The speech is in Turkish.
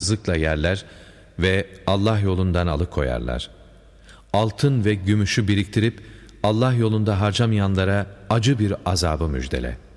haksızlıkla yerler ve Allah yolundan alıkoyarlar. Altın ve gümüşü biriktirip Allah yolunda harcamayanlara acı bir azabı müjdele.